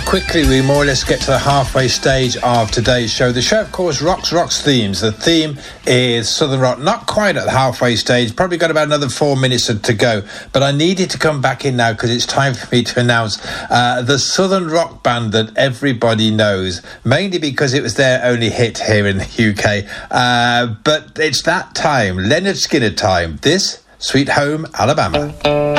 Quickly, we more or less get to the halfway stage of today's show. The show, of course, rocks themes. The theme is Southern Rock. Not quite at the halfway stage. Probably got about another 4 minutes to go. But I needed to come back in now because it's time for me to announce the Southern Rock band that everybody knows, mainly because it was their only hit here in the UK. But it's that time, Leonard Skinner time. This, Sweet Home Alabama.